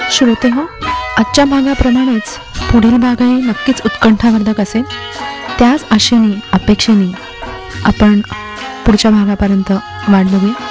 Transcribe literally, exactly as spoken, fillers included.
श्रोते हो, आजच्या भागाप्रमाणेच पुढील भागही नक्कीच उत्कंठावर्धक असेल. त्याच आशेने, अपेक्षेने आपण पुढच्या भागापर्यंत वाट बघूया.